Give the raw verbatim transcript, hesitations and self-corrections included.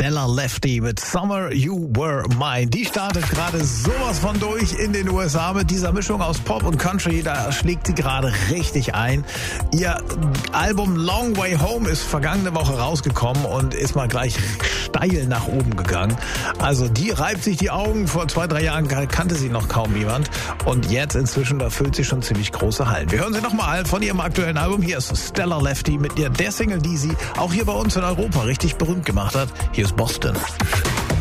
Stella Lefty mit Summer You Were Mine. Die startet gerade sowas von durch in den U S A mit dieser Mischung aus Pop und Country. Da schlägt sie gerade richtig ein. Ihr Album Long Way Home ist vergangene Woche rausgekommen und ist mal gleich steil nach oben gegangen. Also die reibt sich die Augen. Vor zwei, drei Jahren kannte sie noch kaum jemand. Und jetzt inzwischen, da füllt sie schon ziemlich große Hallen. Wir hören sie nochmal von ihrem aktuellen Album. Hier ist Stella Lefty mit der, der Single, die sie auch hier bei uns in Europa richtig berühmt gemacht hat. Hier ist Boston.